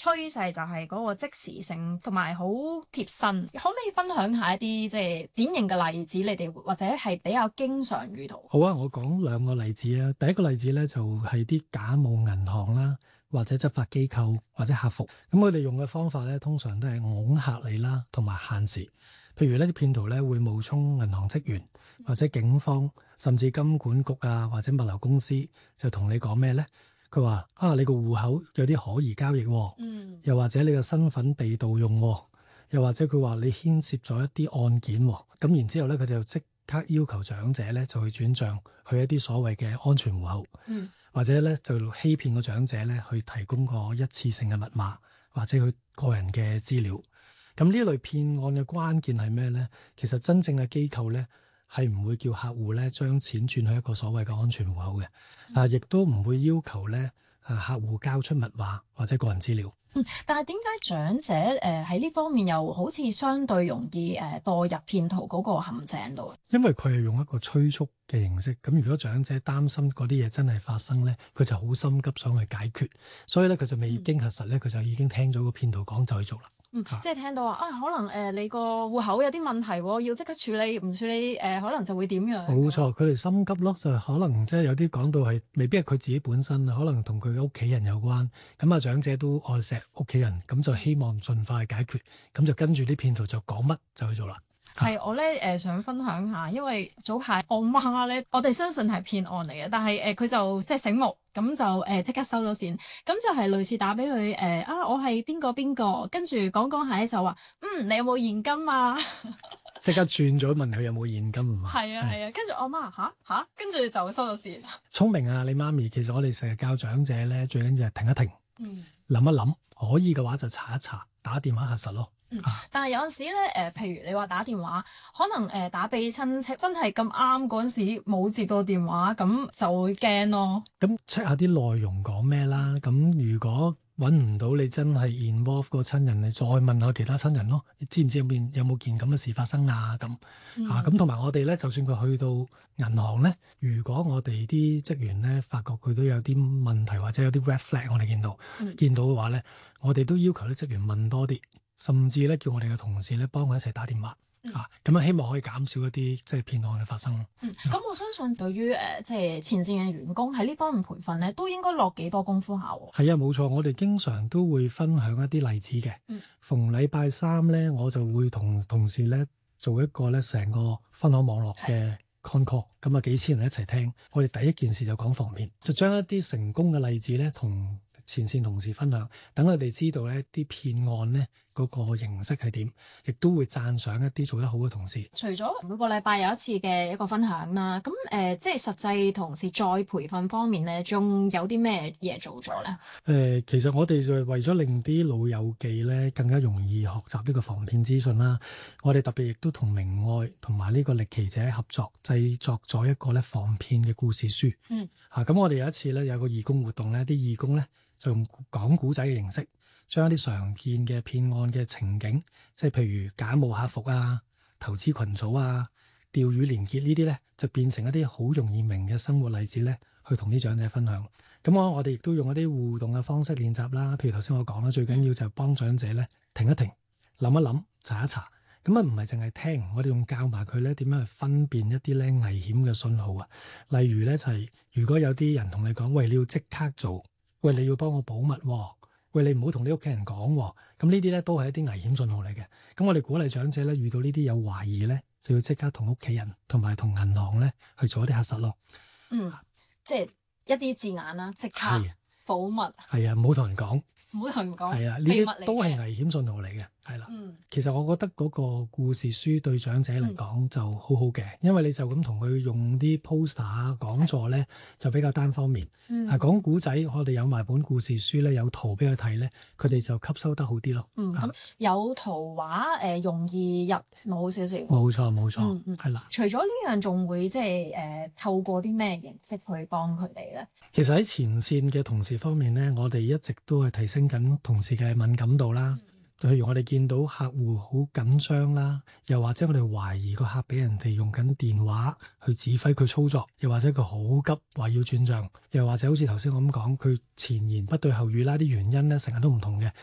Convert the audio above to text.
趨勢就係嗰個即時性同埋好貼身。可唔可以分享下一啲即係典型嘅例子？你哋或者係比較經常遇到？ 好啊，我講兩個例子啊。第一個例子咧就係啲假冒銀行啦，或者執法機構或者客服，咁佢哋用嘅方法咧通常都係恐嚇你啦，同埋限時。譬如呢啲騙徒咧會冒充銀行職員或者警方，甚至金管局啊或者物流公司，就同你講咩咧？佢話你個戶口有啲可疑交易喎，又或者你個身份被盜用喎，又或者佢話你牽涉咗一啲案件喎，咁然之後咧佢就即刻要求長者咧就去轉帳去一啲所謂嘅安全戶口，或者咧就欺騙個長者咧去提供個一次性嘅密碼或者佢個人嘅資料。咁呢類騙案嘅關鍵係咩咧？其實真正嘅機構咧係唔會叫客戶咧將錢轉去一個所謂嘅安全戶口嘅，亦都唔會要求咧客戶交出密碼或者個人資料。 但係點解長者喺呢方面又好似相對容易墮入騙徒嗰個陷阱度？ 因為佢係用一個催促嘅形式，咁如果長者擔心嗰啲嘢真係發生咧，佢就好心急想去解決，所以咧佢就未經核實咧，佢就已經聽咗個騙徒講就去做啦。 即係聽到話可能你個戶口有啲問題喎，要即刻處理，唔處理可能就會點樣？ 冇錯，佢哋心急咯，就可能即係有啲講到係未必係佢自己本身，可能同佢嘅屋企人有關。咁長者都愛錫屋企人，咁就希望盡快解決，咁就跟住啲騙徒就講乜就去做啦。 係我咧想分享下，因為早排我媽咧，我哋相信係騙案嚟嘅，但係佢就即係醒目，咁就即刻收咗線，咁就係類似打俾佢我係邊個邊個，跟住講下咧就話你有冇現金啊？即刻轉咗問佢有冇現金啊嘛？ 係啊，跟住我媽吓，跟住就收咗線。 聰明啊，你媽咪。其實我哋成日教長者咧，最緊要係停一停，諗一諗，可以嘅話就查一查，打電話核實咯。 但係有陣時咧，譬如你話打電話，可能打俾親戚，真係咁啱嗰陣時冇接到電話，咁就會驚咯。 咁 check 下啲內容講咩啦。咁如果揾唔到你真係 involve 個親人，你再問下其他親人咯。你知唔知有冇件咁嘅事發生啊？咁同埋我哋咧，就算佢去到銀行咧，如果我哋啲職員咧發覺佢都有啲問題或者有啲 red flag，我哋見到嘅話咧，我哋都要求啲職員問多啲。甚至咧叫我哋嘅同事咧幫我一齊打電話，咁希望可以減少一啲即係騙案嘅發生。 咁我相信對於即係前線嘅員工喺呢方面培訓咧，都應該落幾多功夫下喎。 係啊，冇錯，我哋經常都會分享一啲例子嘅。逢禮拜三咧，我就會同同事咧做一個咧成個分享網絡嘅 con call，咁幾千人一齊聽。我哋第一件事就講防騙，就將一啲成功嘅例子咧同前線同事分享，等佢哋知道呢啲騙案呢嗰個形式係點，亦都會讚賞一啲做得好嘅同事。 除咗每個禮拜有一次嘅一個分享啦，咁即係實際同事再培訓方面呢，仲有啲咩嘢做咗呢？ 其實我哋就係為咗令啲老友記呢更加容易學習呢個防騙資訊啦，我哋特別亦都同明愛同埋呢個歷奇者合作製作咗一個呢防騙嘅故事書。咁我哋有一次呢，有個義工活動呢，啲義工呢就用講古仔嘅形式，將一啲常見嘅騙案嘅情景，即係譬如假冒客服啊、投資群組啊、釣魚連結呢啲咧，就變成一啲好容易明嘅生活例子咧，去同啲長者分享。咁我哋亦都用一啲互動嘅方式練習啦。譬如頭先我講啦，最緊要就係幫長者咧停一停、諗一諗、查一查。咁唔係淨係聽，我哋用教埋佢咧點樣去分辨一啲咧危險嘅信號啊。例如咧就係如果有啲人同你講，喂，你要即刻做。喂，你要幫我保密喎。喂，你唔好同你屋企人講喎。咁呢啲咧都係一啲危險信號嚟嘅。咁我哋鼓勵長者咧遇到呢啲有懷疑咧，就要即刻同屋企人同埋同銀行咧去做一啲核實咯。 即係一啲字眼啦，即刻保密。 係啊，唔好同人講。 唔好同人講。 係啊，呢啲都係危險信號嚟嘅。係啦。其實我覺得嗰個故事書對長者嚟講就好好嘅，因為你就咁同佢用啲 poster 啊講座咧，就比較單方面。講古仔，我哋有埋本故事書咧，有圖俾佢睇咧，佢哋就吸收得好啲咯。 咁有圖畫容易入腦少少。冇錯，係啦。 除咗呢樣，仲會即係透過啲咩形式去幫佢哋咧？ 其實喺前線嘅同事方面咧，我哋一直都係提升緊同事嘅敏感度啦。譬如我哋見到客戶好緊張啦，又或者我哋懷疑個客俾人哋用緊電話去指揮佢操作，又或者佢好急話要轉賬，又或者好似頭先我咁講，佢前言不對後語啦，啲原因咧成日都唔同嘅，